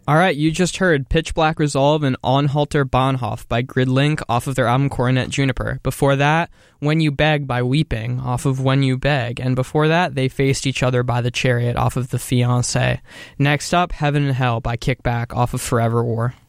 All right, you just heard Pitch Black Resolve and Anhalter Bahnhof by Gridlink off of their album Coronet Juniper. Before that, When You Beg by Weeping off of When You Beg. And before that, They Faced Each Other by The Chariot off of The Fiancé. Next up, Heaven and Hell by Kickback off of Forever War.